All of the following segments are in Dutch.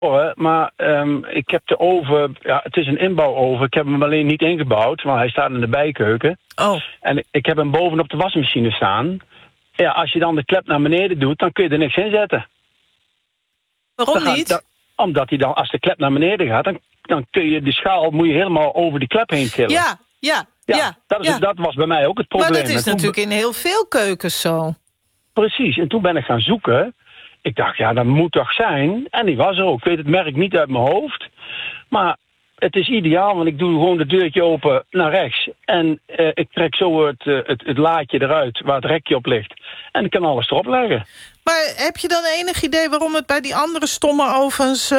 Maar ik heb de oven... Ja, het is een inbouwoven. Ik heb hem alleen niet ingebouwd, want hij staat in de bijkeuken. Oh. En ik heb hem bovenop de wasmachine staan. Ja, als je dan de klep naar beneden doet, dan kun je er niks in zetten. Waarom niet? Omdat hij dan, als de klep naar beneden gaat, dan kun je de schaal moet je helemaal over die klep heen tillen. Ja. Dat was bij mij ook het probleem. Maar dat is natuurlijk in heel veel keukens zo. Precies. En toen ben ik gaan zoeken. Ik dacht, ja, dat moet toch zijn. En die was er ook. Ik weet het merk niet uit mijn hoofd. Maar het is ideaal, want ik doe gewoon de deurtje open naar rechts. En ik trek zo het laadje eruit waar het rekje op ligt. En ik kan alles erop leggen. Maar heb je dan enig idee waarom het bij die andere stomme ovens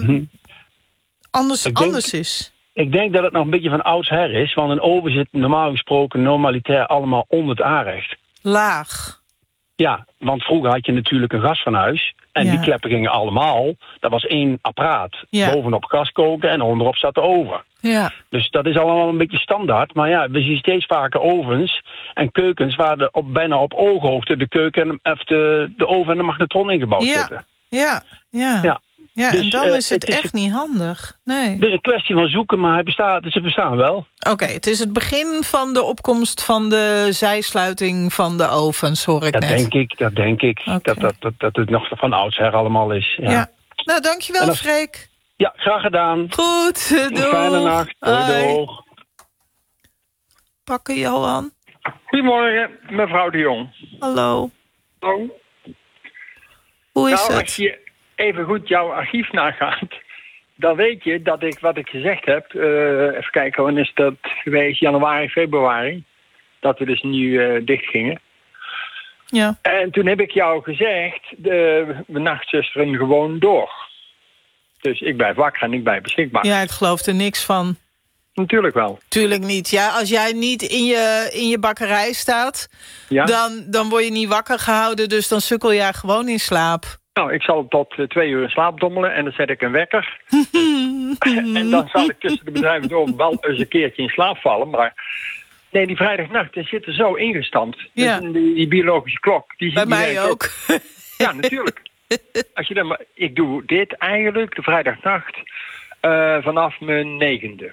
anders is? Ik denk dat het nog een beetje van oudsher is. Want een oven zit normaal gesproken normalitair allemaal onder het aanrecht. Laag. Ja, want vroeger had je natuurlijk een gasfornuis. En die kleppen gingen allemaal. Dat was één apparaat. Ja. Bovenop gas koken en onderop zat de oven. Ja. Dus dat is allemaal een beetje standaard. Maar ja, we zien steeds vaker ovens en keukens waar bijna op ooghoogte de keuken of de oven en de magnetron ingebouwd zitten. Ja, dus, en dan is het echt niet handig. Nee. Het is een kwestie van zoeken, maar ze bestaan wel. Oké, het is het begin van de opkomst van de zijsluiting van de ovens, hoor ik net. Dat denk ik. Okay. Dat het nog van oudsher allemaal is. Ja. Nou, dankjewel, Freek. Ja, graag gedaan. Goed, doei. Fijne nacht. Doei. Pakken, Johan. Goedemorgen, mevrouw de Jong. Hallo. Hallo. Hoe is het? Als je even goed jouw archief nagaat, dan weet je dat wat ik gezegd heb, even kijken, wanneer is dat geweest? Januari, februari, dat we dus nu dicht gingen. Ja. En toen heb ik jou gezegd, we nachtzusteren gewoon door. Dus ik blijf wakker en ik blijf beschikbaar. Ja, ik geloof er niks van. Natuurlijk wel. Tuurlijk niet. Ja, als jij niet in je bakkerij staat, dan word je niet wakker gehouden, dus dan sukkel jij gewoon in slaap. Nou, ik zal tot 2 uur in slaap dommelen en dan zet ik een wekker. En dan zal ik tussen de bedrijven door wel eens een keertje in slaap vallen. Maar nee, die vrijdagnacht zit er zo ingestampt. Ja. Dus die biologische klok. Die bij mij ook. Ja, natuurlijk. Ik doe dit eigenlijk, de vrijdagnacht, vanaf mijn 9e.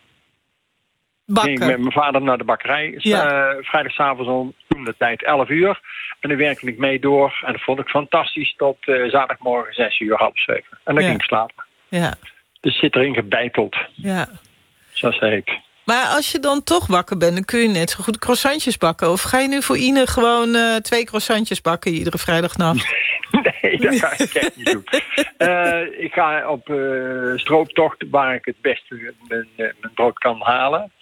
Bakken. Ging ik met mijn vader naar de bakkerij. Vrijdagavond om toen de tijd 11 uur. En dan werkte ik mee door. En dat vond ik fantastisch tot zaterdagmorgen 6 uur, half 7. En dan ging ik slapen. Ja. Dus zit erin gebeiteld. Ja. Zo zei ik. Maar als je dan toch wakker bent, dan kun je net zo goed croissantjes bakken. Of ga je nu voor Ine gewoon 2 croissantjes bakken iedere vrijdagnacht? Nee, dat ga ik echt niet doen. Ik ga op strooptocht waar ik het beste mijn brood kan halen.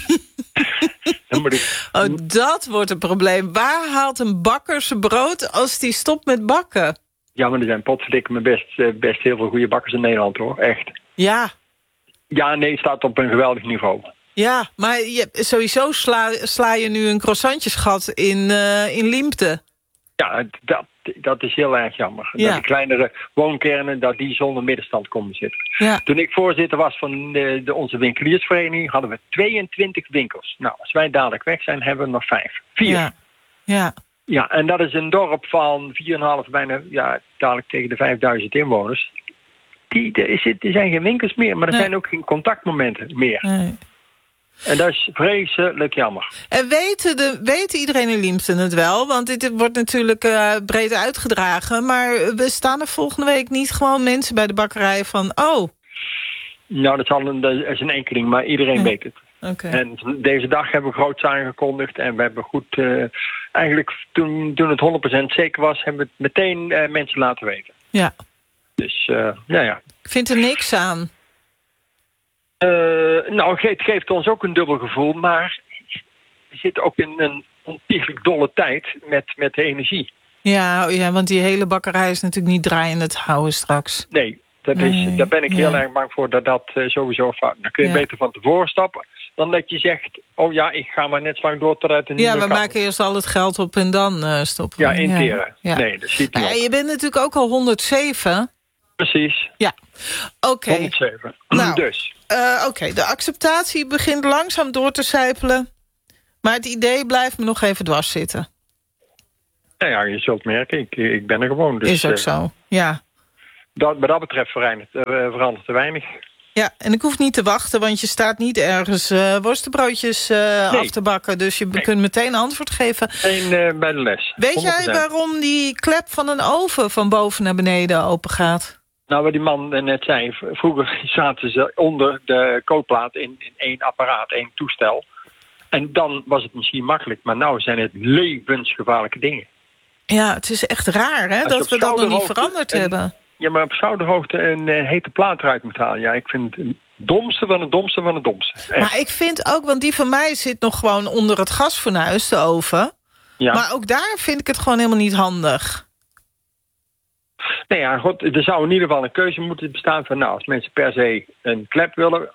Dan moet ik... Oh, dat wordt een probleem. Waar haalt een bakker zijn brood als die stopt met bakken? Ja, maar er zijn potverdikke me best heel veel goede bakkers in Nederland, hoor. Echt. Ja. Ja, nee, het staat op een geweldig niveau. Ja, maar sowieso sla je nu een croissantjesgat in Liempte. Ja, dat is heel erg jammer. Ja. Dat die kleinere woonkernen, dat die zonder middenstand komen zitten. Ja. Toen ik voorzitter was van onze winkeliersvereniging, hadden we 22 winkels. Nou, als wij dadelijk weg zijn, hebben we nog 4. Ja. Ja. Ja, en dat is een dorp van 4,5, bijna, dadelijk tegen de 5000 inwoners. Er zijn geen winkels meer, maar er zijn ook geen contactmomenten meer. Nee. En dat is vreselijk jammer. En weet iedereen in Liempten het wel? Want dit wordt natuurlijk breed uitgedragen. Maar we staan er volgende week niet gewoon mensen bij de bakkerij van... Oh. Nou, dat is een enkeling, maar iedereen weet het. Okay. En deze dag hebben we groots aangekondigd. En we hebben goed... eigenlijk toen het 100% zeker was, hebben we het meteen mensen laten weten. Ja. Dus, ja. Ik vind er niks aan. Het geeft ons ook een dubbel gevoel, maar we zitten ook in een ontiegelijk dolle tijd met de energie. Ja, want die hele bakkerij is natuurlijk niet draaiende te houden straks. Nee, daar ben ik heel erg bang voor dat sowieso fout. Dan kun je beter van tevoren stappen dan dat je zegt, oh ja, ik ga maar net zo lang door totdat een nieuwe we maken eerst al het geld op en dan stoppen. Ja, interen. Ja. Nee, dat ziet niet. Je bent natuurlijk ook al 107. Precies. Ja, oké. 107. Nou, dus. De acceptatie begint langzaam door te sijpelen. Maar het idee blijft me nog even dwars zitten. Nou ja, je zult merken, ik ben er gewoon. Dus, is ook zo, ja. Wat dat betreft verandert er weinig. Ja, en ik hoef niet te wachten, want je staat niet ergens worstenbroodjes af te bakken. Dus je kunt meteen antwoord geven. Bij de les. Weet 100%. Jij waarom die klep van een oven van boven naar beneden open gaat? Nou, wat die man net zei, vroeger zaten ze onder de kookplaat in één apparaat, één toestel. En dan was het misschien makkelijk, maar nou zijn het levensgevaarlijke dingen. Ja, het is echt raar, hè, dat we dat nog niet veranderd hebben. Ja, maar op schouderhoogte een hete plaat eruit moet halen. Ja, ik vind het domste van het domste van het domste. Echt. Maar ik vind ook, want die van mij zit nog gewoon onder het gasfornuis, de oven. Ja. Maar ook daar vind ik het gewoon helemaal niet handig. Nee, ja, goed, er zou in ieder geval een keuze moeten bestaan van, nou, als mensen per se een klep willen,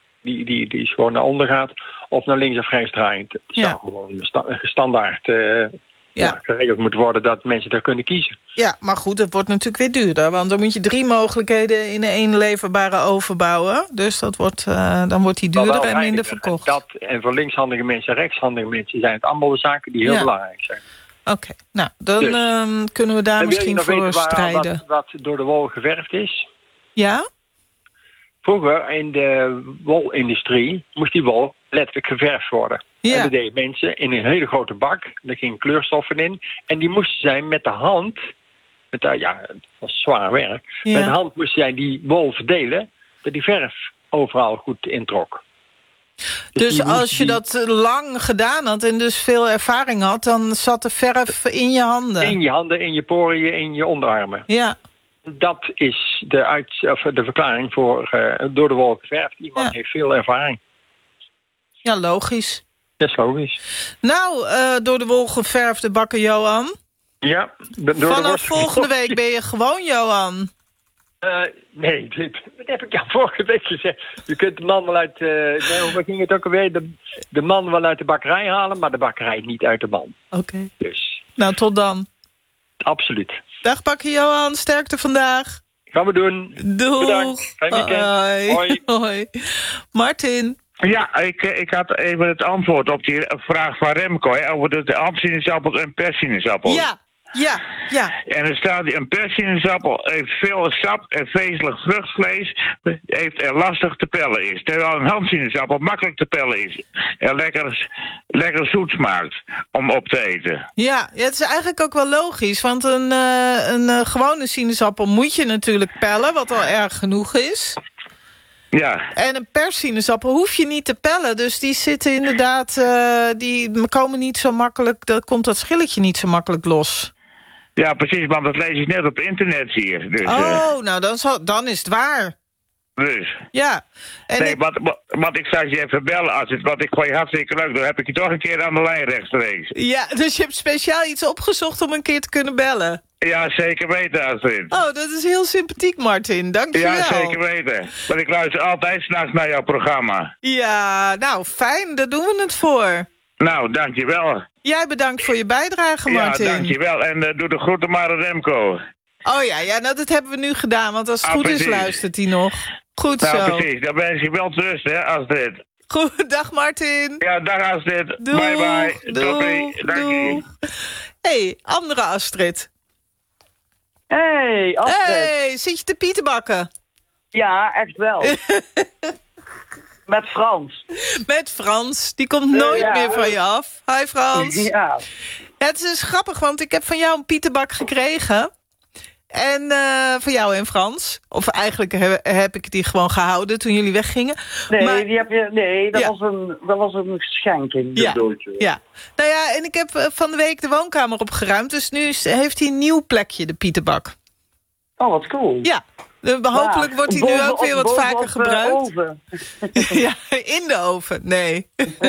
die gewoon naar onder gaat, of naar links of rechts draaiend. Het zou gewoon standaard geregeld moeten worden dat mensen daar kunnen kiezen. Ja, maar goed, het wordt natuurlijk weer duurder, want dan moet je 3 mogelijkheden in 1 leverbare oven bouwen. Dus dat wordt, dan wordt die duurder en minder verkocht. En voor linkshandige mensen en rechtshandige mensen zijn het allemaal de zaken die heel belangrijk zijn. Oké, nou, dan kunnen we daar misschien voor strijden. Wat door de wol geverfd is? Ja? Vroeger in de wolindustrie moest die wol letterlijk geverfd worden. Ja. En dat deden mensen in een hele grote bak. Daar gingen kleurstoffen in. En die moesten zij met de hand, het was zwaar werk. Ja. Met de hand moesten zij die wol verdelen, dat die verf overal goed introk. Dus als je dat lang gedaan had en dus veel ervaring had, dan zat de verf in je handen? In je handen, in je poriën, in je onderarmen. Ja. Dat is de verklaring voor door de wol geverfd. Iemand heeft veel ervaring. Ja, logisch. Dat is logisch. Nou, door de wol geverfde bakker Johan. Ja. Vanaf volgende week ben je gewoon Johan. Nee, dat heb ik jou vorige week gezegd. Je kunt de man wel uit... hoe ging het ook alweer? De man wel uit de bakkerij halen, maar de bakkerij niet uit de man. Oké. Dus. Nou, tot dan. Absoluut. Dag bakker Johan, sterkte vandaag. Gaan we doen. Doeg. Bedankt. Fijn weekend. Hoi. Hoi. Martin. Ja, ik had even het antwoord op die vraag van Remco, hè, over de appelsinaasappels en persinaasappels. Ja. En er staat, een persinaasappel heeft veel sap en vezelig vruchtvlees, heeft er lastig te pellen is. Terwijl een handsinaasappel makkelijk te pellen is. En lekker zoet smaakt om op te eten. Ja, het is eigenlijk ook wel logisch, want een gewone sinaasappel moet je natuurlijk pellen, wat al erg genoeg is. Ja. En een persinaasappel hoef je niet te pellen. Dus die zitten inderdaad, die komen niet zo makkelijk, dan komt dat schilletje niet zo makkelijk los. Ja, precies, want dat lees ik net op internet hier. Dus, nou dan is het waar. Dus. Ja. En nee, want ik zou je even bellen, want ik vond je hartstikke leuk. Dan heb ik je toch een keer aan de lijn rechtstreeks. Ja, dus je hebt speciaal iets opgezocht om een keer te kunnen bellen. Ja, zeker weten, Astrid. Oh, dat is heel sympathiek, Martin. Dank je wel. Ja, zeker weten. Want ik luister altijd 's nachts naar jouw programma. Ja, nou, fijn. Daar doen we het voor. Nou, dankjewel. Jij bedankt voor je bijdrage, Martin. Ja, dankjewel. En doe de groeten maar aan Remco. Oh ja, nou, dat hebben we nu gedaan. Want als het goed is, luistert hij nog. Goed zo. Nou, precies. Dan wens je wel rust, hè, Astrid. Goed, dag Martin. Ja, dag Astrid. Doeg. Bye bye. Doei. Dank je. Hey, andere Astrid. Hey, Astrid. Hey, zit je te pietenbakken? Ja, echt wel. Met Frans. Met Frans. Die komt nooit meer van je af. Hi Frans. Ja. Het is grappig, want ik heb van jou een pietenbak gekregen. En van jou en Frans. Of eigenlijk heb ik die gewoon gehouden toen jullie weggingen. Nee, maar, dat was een geschenking. Ja. Nou ja, en ik heb van de week de woonkamer opgeruimd. Dus nu heeft hij een nieuw plekje, de pietenbak. Oh, wat cool. Ja. Hopelijk wordt hij nu ook weer wat vaker gebruikt. Oven. Ja, in de oven. Nee.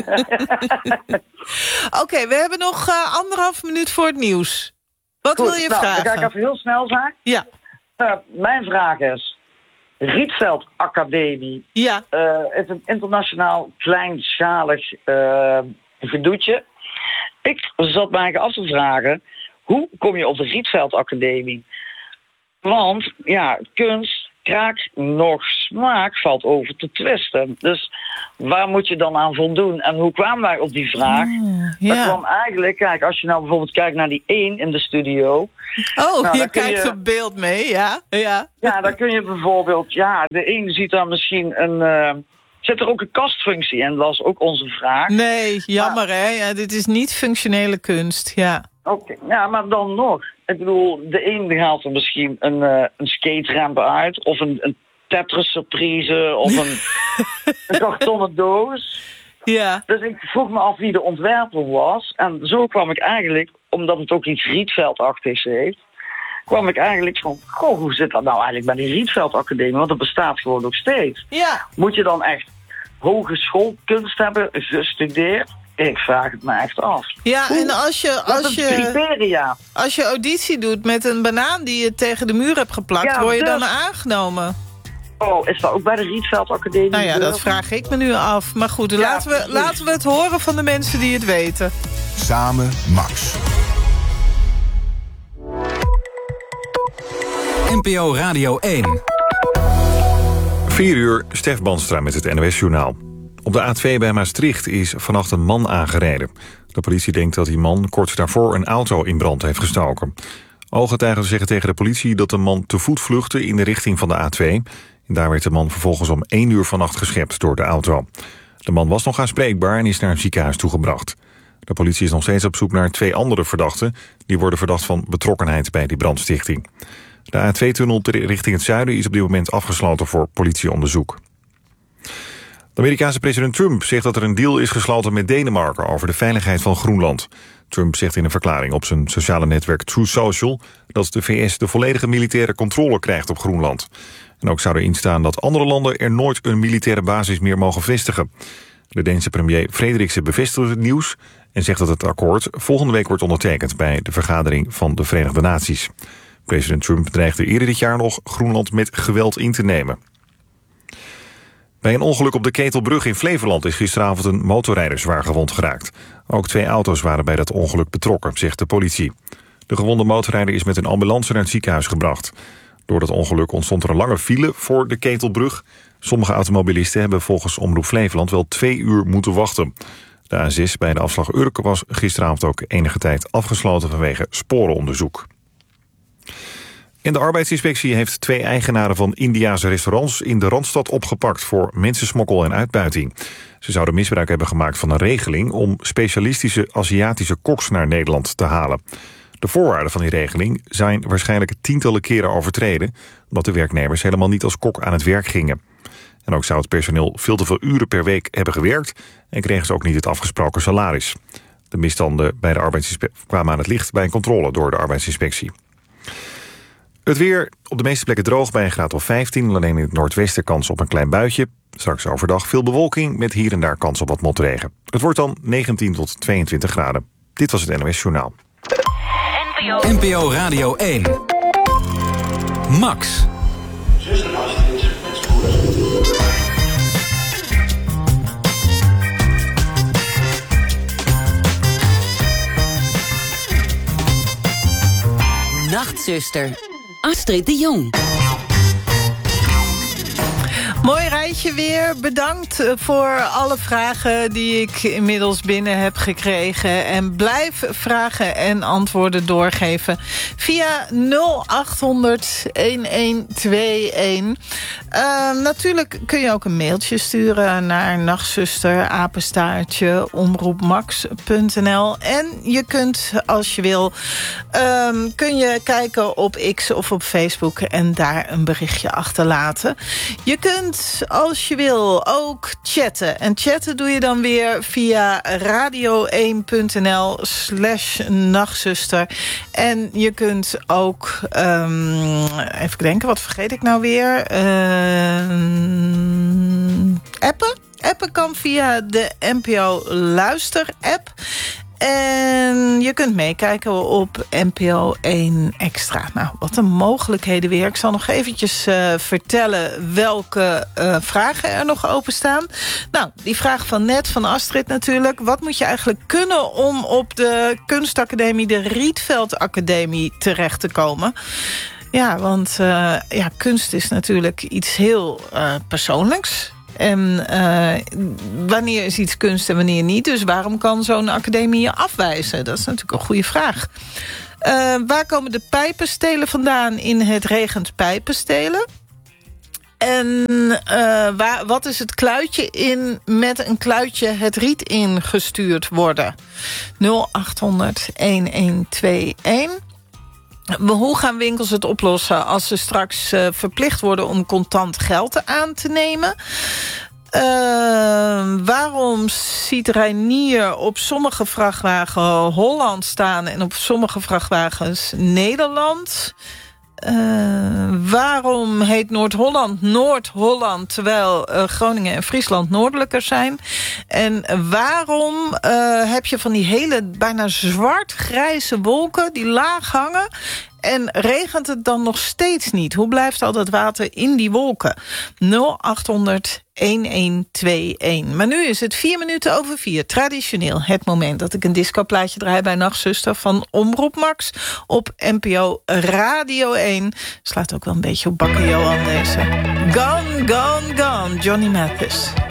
Oké, we hebben nog 1,5 minuut voor het nieuws. Wat wil je vragen? Dan ga ik even heel snel zeggen. Ja. Mijn vraag is... Rietveld Academie is een internationaal kleinschalig gedoetje. Ik zat mij af te vragen... Hoe kom je op de Rietveld Academie? Want, ja, kunst kraak nog smaak valt over te twisten. Dus waar moet je dan aan voldoen? En hoe kwamen wij op die vraag? Dat kwam eigenlijk, kijk, als je nou bijvoorbeeld kijkt naar die 1 in de studio. Je kijkt op beeld mee, ja. Ja, dan kun je bijvoorbeeld, de 1 ziet daar misschien zit er ook een kastfunctie in? Dat was ook onze vraag. Nee, jammer hè. Ja, dit is niet functionele kunst, ja. Oké, maar dan nog. Ik bedoel, de 1 haalt er misschien een skateramp uit. Of een Tetris-surprise. Of een kartonnen doos. Ja. Dus ik vroeg me af wie de ontwerper was. En zo kwam ik eigenlijk, omdat het ook iets Rietveldachtigs heeft, kwam ik eigenlijk van, hoe zit dat nou eigenlijk bij die Rietveld Academie? Want dat bestaat gewoon nog steeds. Ja. Moet je dan echt hogeschoolkunst hebben gestudeerd? Ik vraag het me echt af. Ja, en criteria. Als je auditie doet met een banaan die je tegen de muur hebt geplakt, word je dan aangenomen? Oh, is dat ook bij de Rietveld Academie? Nou ja, dat vraag ik me nu af. Maar goed, laten we het horen van de mensen die het weten. Samen Max. NPO Radio 1. 4 uur, Stef Banstra met het NOS-journaal. Op de A2 bij Maastricht is vannacht een man aangereden. De politie denkt dat die man kort daarvoor een auto in brand heeft gestoken. Ooggetuigen zeggen tegen de politie dat de man te voet vluchtte in de richting van de A2. En daar werd de man vervolgens om 1 uur vannacht geschept door de auto. De man was nog aanspreekbaar en is naar een ziekenhuis toegebracht. De politie is nog steeds op zoek naar 2 andere verdachten. Die worden verdacht van betrokkenheid bij die brandstichting. De A2-tunnel richting het zuiden is op dit moment afgesloten voor politieonderzoek. De Amerikaanse president Trump zegt dat er een deal is gesloten met Denemarken over de veiligheid van Groenland. Trump zegt in een verklaring op zijn sociale netwerk Truth Social dat de VS de volledige militaire controle krijgt op Groenland. En ook zou erin staan dat andere landen er nooit een militaire basis meer mogen vestigen. De Deense premier Frederiksen bevestigt het nieuws en zegt dat het akkoord volgende week wordt ondertekend bij de vergadering van de Verenigde Naties. President Trump dreigde eerder dit jaar nog Groenland met geweld in te nemen. Bij een ongeluk op de Ketelbrug in Flevoland is gisteravond een motorrijder zwaar gewond geraakt. Ook 2 auto's waren bij dat ongeluk betrokken, zegt de politie. De gewonde motorrijder is met een ambulance naar het ziekenhuis gebracht. Door dat ongeluk ontstond er een lange file voor de Ketelbrug. Sommige automobilisten hebben volgens Omroep Flevoland wel 2 uur moeten wachten. De A6 bij de afslag Urk was gisteravond ook enige tijd afgesloten vanwege sporenonderzoek. En de arbeidsinspectie heeft 2 eigenaren van Indiase restaurants in de Randstad opgepakt voor mensensmokkel en uitbuiting. Ze zouden misbruik hebben gemaakt van een regeling om specialistische Aziatische koks naar Nederland te halen. De voorwaarden van die regeling zijn waarschijnlijk tientallen keren overtreden, omdat de werknemers helemaal niet als kok aan het werk gingen. En ook zou het personeel veel te veel uren per week hebben gewerkt en kregen ze ook niet het afgesproken salaris. De misstanden bij de arbeidsinspectie kwamen aan het licht bij een controle door de arbeidsinspectie. Het weer op de meeste plekken droog bij een graad of 15. Alleen in het noordwesten kans op een klein buitje. Straks overdag veel bewolking met hier en daar kans op wat motregen. Het wordt dan 19 tot 22 graden. Dit was het NOS Journaal. NPO Radio 1. Max. Nachtzuster. Astrid de Jong. Mooi rijtje weer. Bedankt voor alle vragen die ik inmiddels binnen heb gekregen. En blijf vragen en antwoorden doorgeven via 0800-1121. Natuurlijk kun je ook een mailtje sturen naar nachtzuster@omroepmax.nl. En je kunt, als je wil, kun je kijken op X of op Facebook en daar een berichtje achterlaten. Je kunt, als je wil, ook chatten. En chatten doe je dan weer via radio1.nl/nachtzuster. En je kunt ook, even denken, wat vergeet ik nou weer? Appen? Appen kan via de NPO Luister app. En je kunt meekijken op NPO 1 Extra. Nou, wat een mogelijkheden weer. Ik zal nog eventjes vertellen welke vragen er nog openstaan. Nou, die vraag van net, van Astrid natuurlijk. Wat moet je eigenlijk kunnen om op de kunstacademie, de Rietveld Academie, terecht te komen? Ja, want kunst is natuurlijk iets heel persoonlijks. En wanneer is iets kunst en wanneer niet? Dus waarom kan zo'n academie je afwijzen? Dat is natuurlijk een goede vraag. Waar komen de pijpenstelen vandaan in Het regent pijpenstelen? En wat is het kluitje in met een kluitje het riet ingestuurd worden? 0800-1121. Hoe gaan winkels het oplossen als ze straks verplicht worden om contant geld aan te nemen? Waarom ziet Reinier op sommige vrachtwagens Holland staan en op sommige vrachtwagens Nederland? Waarom heet Noord-Holland Noord-Holland, terwijl Groningen en Friesland noordelijker zijn? En waarom heb je van die hele bijna zwart-grijze wolken die laag hangen en regent het dan nog steeds niet? Hoe blijft al dat water in die wolken? 0800-1121. Maar nu is het 4:04. Traditioneel het moment dat ik een discoplaatje draai bij Nachtzuster van Omroep Max op NPO Radio 1. Slaat ook wel een beetje op Bakker Johan deze. Gone, gone, gone, Johnny Mathis.